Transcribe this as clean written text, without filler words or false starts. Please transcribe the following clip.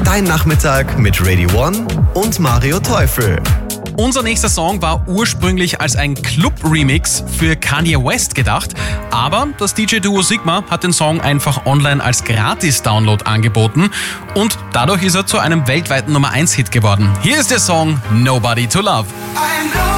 Dein Nachmittag mit Radio One und Mario Teufel. Unser nächster Song war ursprünglich als ein Club-Remix für Kanye West gedacht, aber das DJ-Duo Sigma hat den Song einfach online als Gratis-Download angeboten und dadurch ist er zu einem weltweiten Nummer 1-Hit geworden. Hier ist der Song Nobody to Love.